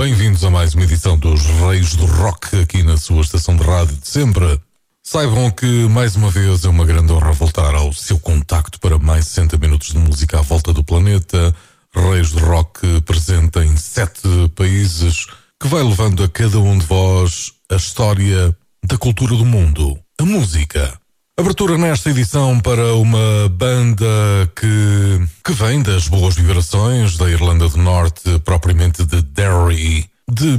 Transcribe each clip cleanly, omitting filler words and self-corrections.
bem-vindos a mais uma edição dos Reis do Rock aqui na sua estação de rádio de sempre. Saibam que mais uma vez é uma grande honra voltar ao seu contacto para mais 60 minutos de música à volta do planeta. Reis do Rock presente em 7 países, que vai levando a cada um de vós a história da cultura do mundo, a música. Abertura nesta edição para uma banda que vem das boas vibrações da Irlanda do Norte, propriamente de Derry, de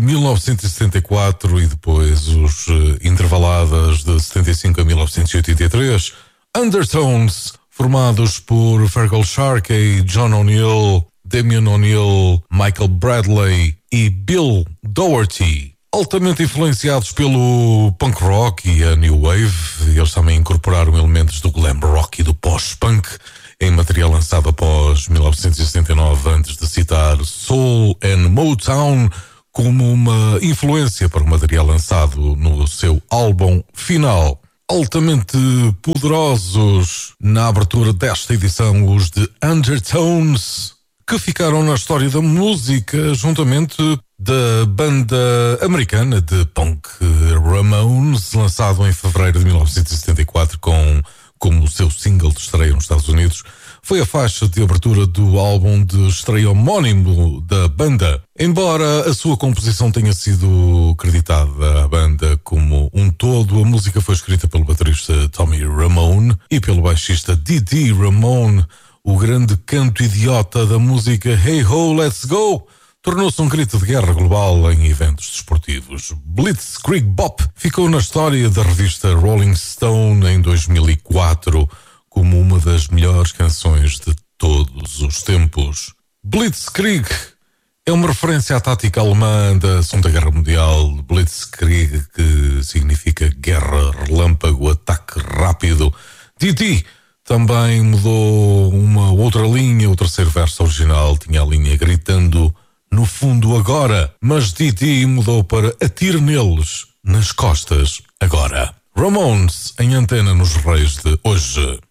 1974 e depois os intervaladas de 75 a 1983. Undertones, formados por Fergal Sharkey, John O'Neill, Damien O'Neill, Michael Bradley e Bill Doherty. Altamente influenciados pelo punk rock e a new wave, eles também incorporaram elementos do glam rock e do post-punk em material lançado após 1979, antes de citar Soul and Motown como uma influência para o material lançado no seu álbum final. Altamente poderosos na abertura desta edição, os de Undertones, que ficaram na história da música juntamente da banda americana de punk Ramones, lançado em fevereiro de 1974 como seu single de estreia nos Estados Unidos. Foi a faixa de abertura do álbum de estreia homónimo da banda. Embora a sua composição tenha sido creditada à banda como um todo, a música foi escrita pelo baterista Tommy Ramone e pelo baixista Dee Ramone. O grande canto idiota da música Hey Ho, Let's Go tornou-se um grito de guerra global em eventos desportivos. Blitzkrieg Bop ficou na história da revista Rolling Stone em 2004 como uma das melhores canções de todos os tempos. Blitzkrieg é uma referência à tática alemã da Segunda Guerra Mundial. Blitzkrieg, que significa guerra relâmpago, ataque rápido. Didi também mudou uma outra linha. O terceiro verso original tinha a linha gritando no fundo agora, mas Didi mudou para atire neles nas costas agora. Ramones em antena nos Reis de hoje.